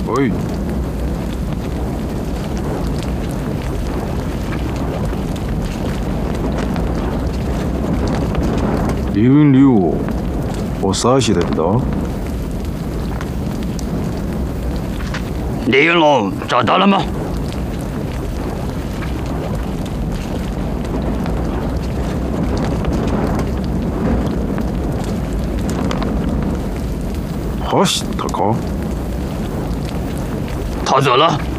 喂，李云六，我啥时됩니다。 李云龙找到了吗？ 好，大哥， 他走了。